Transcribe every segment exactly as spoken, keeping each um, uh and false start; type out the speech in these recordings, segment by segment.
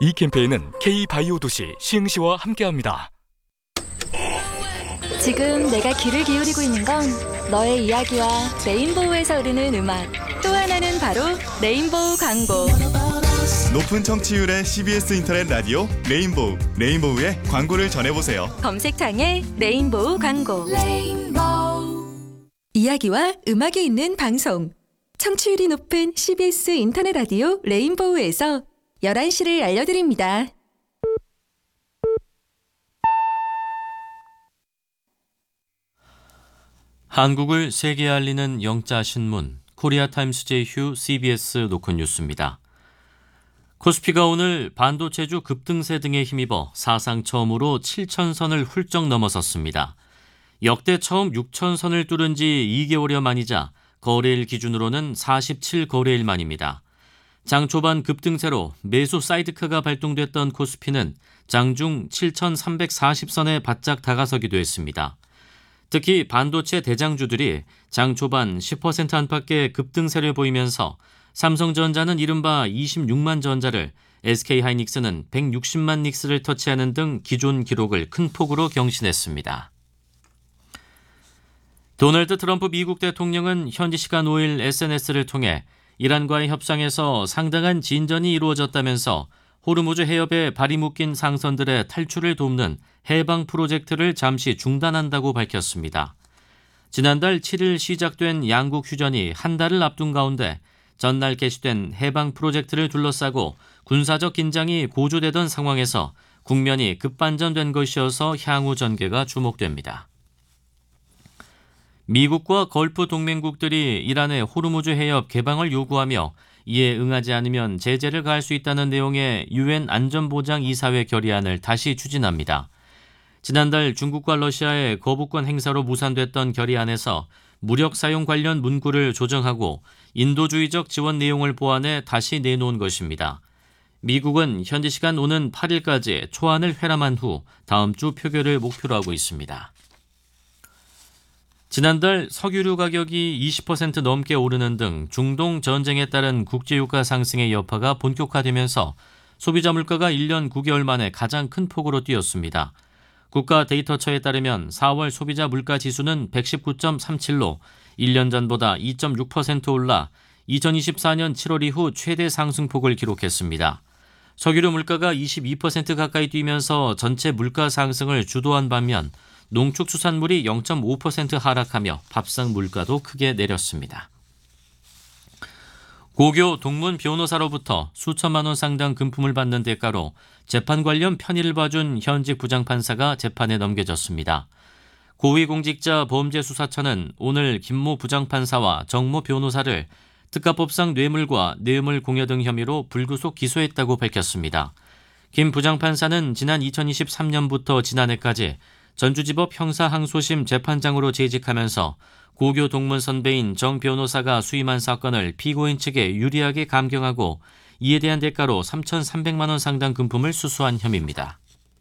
이 캠페인은 K바이오 도시 시흥시와 함께합니다. 지금 내가 귀를 기울이고 있는 건 너의 이야기와 레인보우에서 흐르는 음악, 또 하나는 바로 레인보우 광고. 높은 청취율의 씨비에스 인터넷 라디오 레인보우, 레인보우의 광고를 전해보세요. 검색창에 레인보우 광고. 레인보우. 이야기와 음악이 있는 방송. 청취율이 높은 씨비에스 인터넷 라디오 레인보우에서 열한 시를 알려드립니다. 한국을 세계에 알리는 영자 신문 코리아타임스 제휴 씨비에스 노컷 뉴스입니다. 코스피가 오늘 반도체주 급등세 등에 힘입어 사상 처음으로 칠천 선을 훌쩍 넘어섰습니다. 역대 처음 육천 선을 뚫은 지 이 개월여 만이자 거래일 기준으로는 사십칠 거래일 만입니다. 장 초반 급등세로 매수 사이드카가 발동됐던 코스피는 장중 칠천삼백사십 선에 바짝 다가서기도 했습니다. 특히 반도체 대장주들이 장 초반 십 퍼센트 안팎의 급등세를 보이면서 삼성전자는 이른바 이십육만 전자를, 에스케이하이닉스는 백육십만 닉스를 터치하는 등 기존 기록을 큰 폭으로 경신했습니다. 도널드 트럼프 미국 대통령은 현지 시간 오 일 에스엔에스를 통해 이란과의 협상에서 상당한 진전이 이루어졌다면서 호르무즈 해협에 발이 묶인 상선들의 탈출을 돕는 해방 프로젝트를 잠시 중단한다고 밝혔습니다. 지난달 칠 일 시작된 양국 휴전이 한 달을 앞둔 가운데 전날 개시된 해방 프로젝트를 둘러싸고 군사적 긴장이 고조되던 상황에서 국면이 급반전된 것이어서 향후 전개가 주목됩니다. 미국과 걸프 동맹국들이 이란의 호르무즈 해협 개방을 요구하며 이에 응하지 않으면 제재를 가할 수 있다는 내용의 유엔 안전보장이사회 결의안을 다시 추진합니다. 지난달 중국과 러시아의 거부권 행사로 무산됐던 결의안에서 무력 사용 관련 문구를 조정하고 인도주의적 지원 내용을 보완해 다시 내놓은 것입니다. 미국은 현지 시간 오는 팔 일까지 초안을 회람한 후 다음 주 표결을 목표로 하고 있습니다. 지난달 석유류 가격이 이십 퍼센트 넘게 오르는 등 중동 전쟁에 따른 국제유가 상승의 여파가 본격화되면서 소비자 물가가 일 년 구 개월 만에 가장 큰 폭으로 뛰었습니다. 국가데이터처에 따르면 사월 소비자 물가 지수는 백십구 점 삼칠로 일 년 전보다 이 점 육 퍼센트 올라 이천이십사 년 칠월 이후 최대 상승폭을 기록했습니다. 석유류 물가가 이십이 퍼센트 가까이 뛰면서 전체 물가 상승을 주도한 반면 농축수산물이 영 점 오 퍼센트 하락하며 밥상 물가도 크게 내렸습니다. 고교 동문 변호사로부터 수천만 원 상당 금품을 받는 대가로 재판 관련 편의를 봐준 현직 부장판사가 재판에 넘겨졌습니다. 고위공직자 범죄수사처는 오늘 김모 부장판사와 정모 변호사를 특가법상 뇌물과 뇌물 공여 등 혐의로 불구속 기소했다고 밝혔습니다. 김 부장판사는 지난 이천이십삼 년부터 지난해까지 전주지법 형사항소심 재판장으로 재직하면서 고교 동문 선배인 정 변호사가 수임한 사건을 피고인 측에 유리하게 감경하고 이에 대한 대가로 삼천삼백만 원 상당 금품을 수수한 혐의입니다.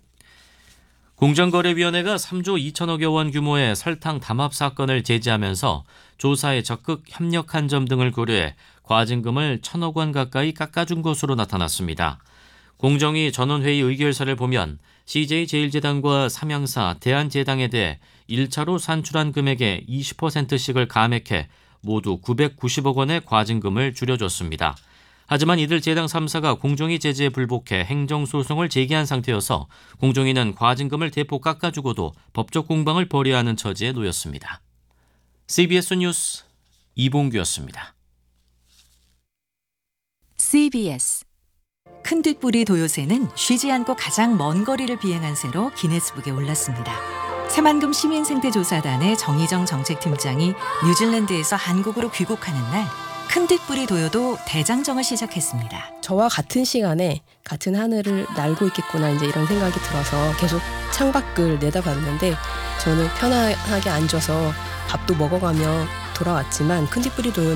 공정거래위원회가 삼조 이천억여 원 규모의 설탕 담합 사건을 제지하면서 조사에 적극 협력한 점 등을 고려해 과징금을 천억 원 가까이 깎아준 것으로 나타났습니다. 공정위 전원회의 의결서를 보면 씨제이제일제당과 삼양사, 대한제당에 대해 일 차로 산출한 금액의 이십 퍼센트씩을 감액해 모두 구백구십억 원의 과징금을 줄여줬습니다. 하지만 이들 제당 삼 사가 공정위 제재에 불복해 행정소송을 제기한 상태여서 공정위는 과징금을 대폭 깎아주고도 법적 공방을 벌여야 하는 처지에 놓였습니다. 씨비에스 뉴스 이봉규였습니다. 씨비에스 큰뒷부리 도요새는 쉬지 않고 가장 먼 거리를 비행한 새로 기네스북에 올랐습니다. 새만금 시민생태조사단의 정희정 정책팀장이 뉴질랜드에서 한국으로 귀국하는 날 큰뒷부리 도요도 대장정을 시작했습니다. 저와 같은 시간에 같은 하늘을 날고 있겠구나 이제 이런 생각이 들어서 계속 창밖을 내다봤는데 저는 편안하게 앉아서 밥도 먹어가며 돌아왔지만 큰뒷부리 도요는